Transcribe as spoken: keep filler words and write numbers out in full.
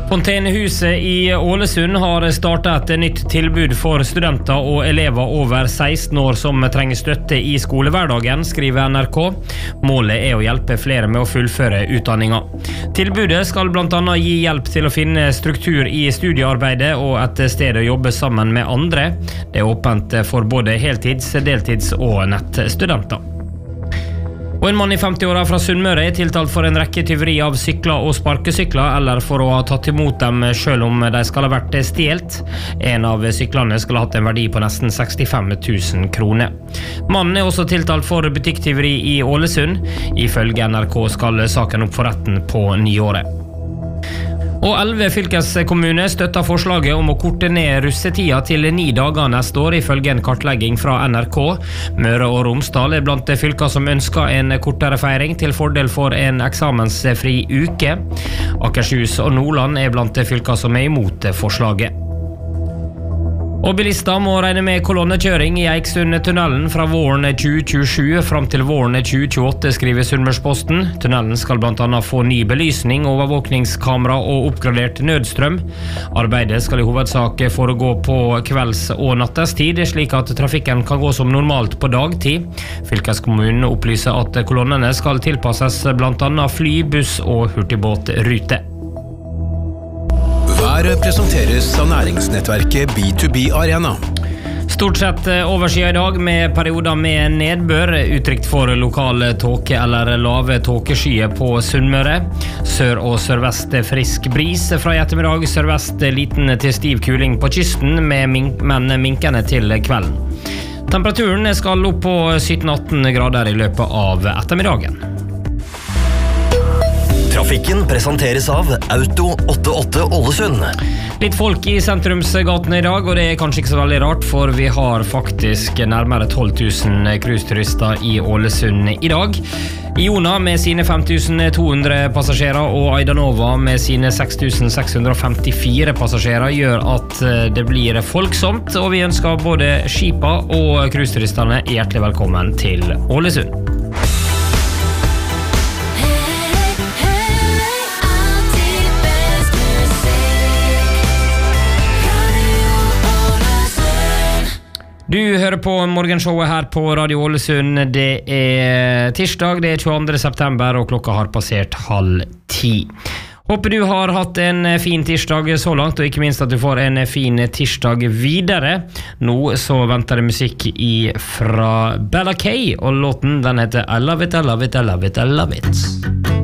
Fontenehuset i Ålesund har startet et nytt tilbud for studenter og elever over seksten år som trenger støtte i skolehverdagen, skriver N R K. Målet er å hjelpe flere med å fullføre utdanninga. Tilbudet skal blant annet gi hjelp til å finne struktur i studiearbeidet og et sted å jobbe sammen med andre. Det er åpent for både heltids-, deltids- og nettstudenter. Og en mann i femti-åra fra Sunnmøre er tiltalt for en rekke tyveri av sykler og sparkesykler, eller for å ha tatt imot dem selv om de skal ha vært stjelt. En av syklene skulle ha hatt en verdi på nesten sekstifem tusen kroner. Mannen er også tiltalt for butikktyveri i Ålesund. Ifølge N R K skal saken opp for retten på nyåret. Og elleve fylkeskommuner støtter forslaget om å korte ned russetida til ni dager neste år, ifølge en kartlegging fra N R K. Møre og Romsdal er blant fylker som ønsker en kortere feiring til fordel for en eksamensfri uke. Akershus og Nordland er blant fylker som er imot forslaget. Og bilister må regne med kolonnekjøring i Eiksundtunnelen fra våren tjue tjuesju fram til våren tjue tjueåtte, skriver Sunnmørsposten. Tunnelen skal blant annet få ny belysning, overvåkningskamera og oppgradert nødstrøm. Arbeidet skal i hovedsak foregå på kvelds- og nattestid, slik at trafikken kan gå som normalt på dagtid. Fylkeskommunen opplyser at kolonnene skal tilpasses blant annet fly, buss og hurtigbåtrute. Været presenteres av næringsnettverket B to B Arena. Stort sett overskyet i dag med perioder med nedbør, utrygt for lokal tåke eller lave tåkeskyer på Sunnmøre. Sør og sørvest frisk bris fra i ettermiddag, sørvest liten til stiv kuling på kysten, med mink, men minkende til kvelden. Temperaturen skal opp på sytten til atten grader i løpet av ettermiddagen. Trafikken presenteres av Auto åttiåtte Ålesund. Litt folk i sentrumsgatene i dag, og det er kanskje ikke så veldig rart, for vi har faktisk nærmere tolv tusen cruiseturister i Ålesund i dag. Iona med sine fem tusen to hundre passasjerer og Aidanova med sine seks tusen seks hundre femtifire passasjerer gjør at det blir folksomt, og vi ønsker både skipa og cruiseturistene hjertelig velkommen til Ålesund. Du hører på morgenshowet her på Radio Ålesund. Det er tirsdag, det er tjueandre september, og klokka har passert halv ti. Håper du har hatt en fin tirsdag så langt, og ikke minst at du får en fin tirsdag videre. Nå så venter det musikk i fra Bella Kay, og låten den heter I Love It, I Love It, I Love It, I Love It.